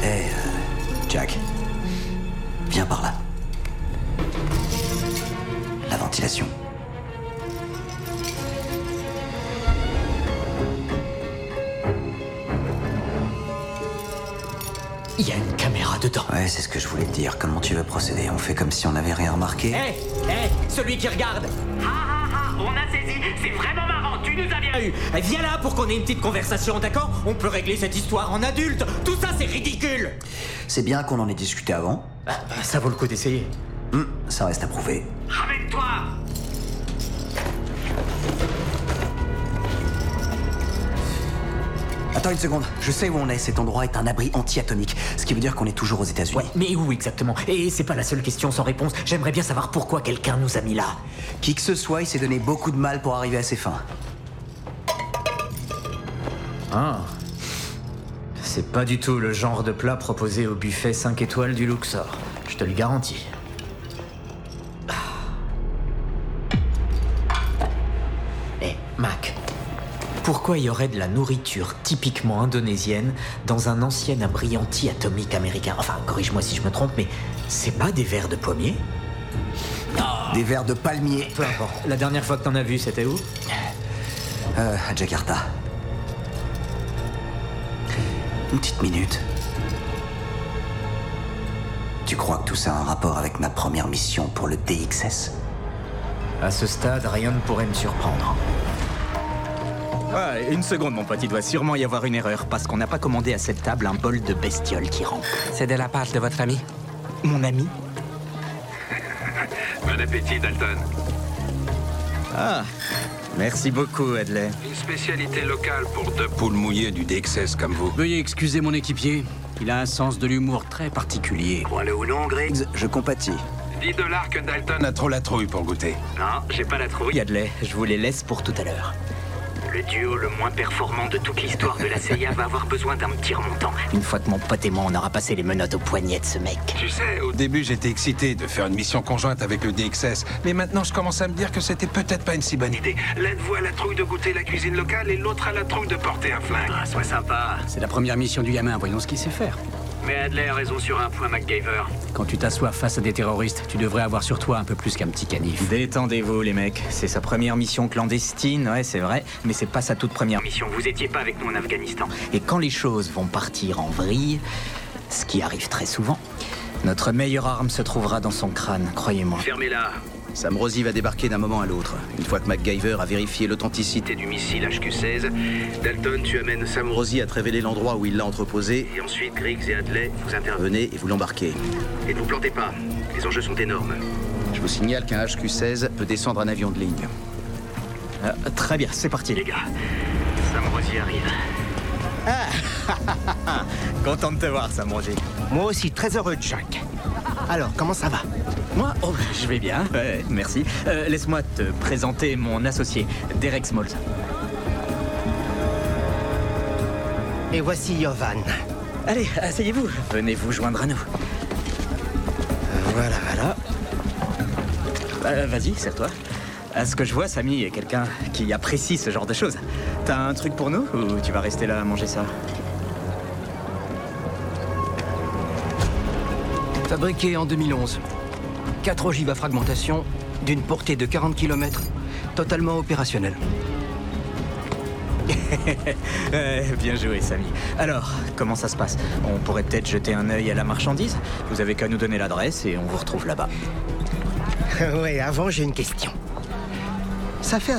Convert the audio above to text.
Jack, viens par là. La ventilation. Il y a une caméra dedans. Ouais, c'est ce que je voulais te dire. Comment tu veux procéder? On fait comme si on n'avait rien remarqué? Hé, celui qui regarde. On a saisi, c'est vraiment marrant, tu nous as bien eu. Viens là pour qu'on ait une petite conversation, d'accord? On peut régler cette histoire en adulte. Tout ça, c'est ridicule. C'est bien qu'on en ait discuté avant. Ça vaut le coup d'essayer. Ça reste à prouver. Ramène-toi. Attends une seconde, je sais où on est. Cet endroit est un abri anti-atomique. Ce qui veut dire qu'on est toujours aux États-Unis. Ouais, mais où exactement? Et c'est pas la seule question sans réponse. J'aimerais bien savoir pourquoi quelqu'un nous a mis là. Qui que ce soit, il s'est donné beaucoup de mal pour arriver à ses fins. Ah. C'est pas du tout le genre de plat proposé au buffet 5 étoiles du Luxor. Je te le garantis. Mac, pourquoi il y aurait de la nourriture typiquement indonésienne dans un ancien abri anti-atomique américain? Enfin, corrige-moi si je me trompe, mais c'est pas des vers de pommier? Des vers de palmier. Peu importe. La dernière fois que t'en as vu, c'était où? À Jakarta. Une petite minute. Tu crois que tout ça a un rapport avec ma première mission pour le DXS? À ce stade, rien ne pourrait me surprendre. Ouais, une seconde, mon pote, il doit sûrement y avoir une erreur, parce qu'on n'a pas commandé à cette table un bol de bestiole qui rampe. C'est de la part de votre ami? Mon ami? Bon appétit, Dalton. Ah, merci beaucoup, Adley. Une spécialité locale pour deux poules mouillées du DXS comme vous. Veuillez excuser mon équipier. Il a un sens de l'humour très particulier. Crois-le ou non, Griggs, Je compatis. $10 que Dalton a trop la trouille pour goûter. Non, j'ai pas la trouille. Oui, Adley, je vous les laisse pour tout à l'heure. Le duo le moins performant de toute l'histoire de la CIA va avoir besoin d'un petit remontant. Une fois que mon pote et moi, on aura passé les menottes au poignet de ce mec. Tu sais, au début, j'étais excité de faire une mission conjointe avec le DXS, mais maintenant, je commence à me dire que c'était peut-être pas une si bonne idée. L'un de vous a la trouille de goûter la cuisine locale et l'autre a la trouille de porter un flingue. Ah, sois sympa. C'est la première mission du gamin, voyons ce qu'il sait faire. Mais Adler a raison sur un point, MacGyver. Quand tu t'assois face à des terroristes, tu devrais avoir sur toi un peu plus qu'un petit canif. Détendez-vous, les mecs. C'est sa première mission clandestine, ouais, c'est vrai, mais c'est pas sa toute première mission. Mission, vous étiez pas avec nous en Afghanistan. Et quand les choses vont partir en vrille, ce qui arrive très souvent, notre meilleure arme se trouvera dans son crâne, croyez-moi. Fermez-la. Sam Rosie va débarquer d'un moment à l'autre. Une fois que MacGyver a vérifié l'authenticité Du missile HQ-16. Dalton, tu amènes Sam Rosie a révélé l'endroit où il l'a entreposé. Et ensuite, Griggs et Adley, vous intervenez. Venez et vous l'embarquez. Et ne vous plantez pas. Les enjeux sont énormes. Je vous signale qu'un HQ-16 peut descendre un avion de ligne. Très bien, c'est parti. Les gars, Sam Rosie arrive. Content de te voir, Sam Rosie. Moi aussi, très heureux, Jack. Alors, comment ça va? Moi, oh, je vais bien. Ouais, merci. Laisse-moi te présenter mon associé, Derek Smalls. Et voici Yovan. Allez, asseyez-vous. Venez vous joindre à nous. Voilà. Vas-y, serre-toi. À ce que je vois, Samy est quelqu'un qui apprécie ce genre de choses. T'as un truc pour nous ou tu vas rester là à manger ça? Fabriqué en 2011. 4 ogives à fragmentation, d'une portée de 40 km, totalement opérationnel. Bien joué, Samy. Alors, comment ça se passe? On pourrait peut-être jeter un œil à la marchandise. Vous avez qu'à nous donner l'adresse et on vous retrouve là-bas. Ouais, avant, j'ai une question. Ça fait